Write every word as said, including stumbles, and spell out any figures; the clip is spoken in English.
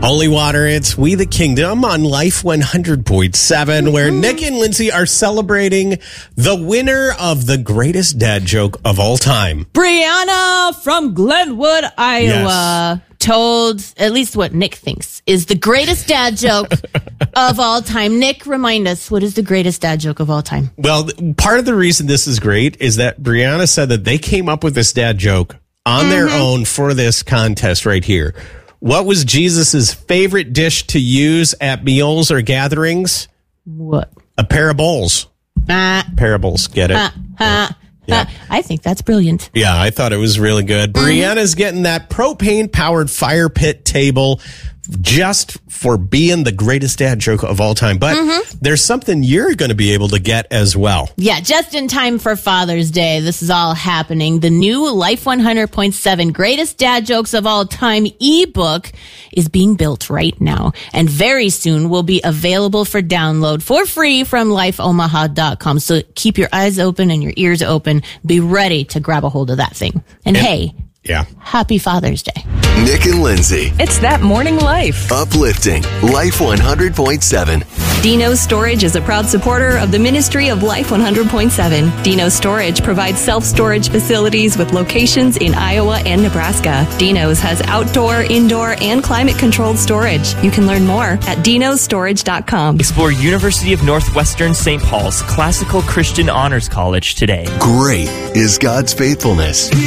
Holy Water, it's We the Kingdom on Life one hundred point seven, mm-hmm. where Nick and Lindsay are celebrating the winner of the greatest dad joke of all time. Brianna from Glenwood, Iowa, yes. told at least what Nick thinks is the greatest dad joke of all time. Nick, remind us, what is the greatest dad joke of all time? Well, part of the reason this is great is that Brianna said that they came up with this dad joke on mm-hmm. their own for this contest right here. What was Jesus's favorite dish to use at meals or gatherings? What? A pair of bowls. Uh, Parables, get it? Uh, uh, yeah. uh, I think that's brilliant. Yeah, I thought it was really good. Mm-hmm. Brianna's getting that propane-powered fire pit table just for being the greatest dad joke of all time. But mm-hmm. there's something you're going to be able to get as well. Yeah, just in time for Father's Day. This is all happening. The new Life one hundred point seven Greatest Dad Jokes of All Time ebook is being built right now, and very soon will be available for download for free from life omaha dot com. So keep your eyes open and your ears open. Be ready to grab a hold of that thing. And, and hey, yeah, happy Father's Day. Nick and Lindsay. It's that morning life. Uplifting Life one hundred point seven. Dino Storage is a proud supporter of the Ministry of Life one hundred point seven. Dino Storage provides self-storage facilities with locations in Iowa and Nebraska. Dino's has outdoor, indoor, and climate-controlled storage. You can learn more at dino storage dot com. Explore University of Northwestern Saint Paul's Classical Christian Honors College today. Great is God's faithfulness.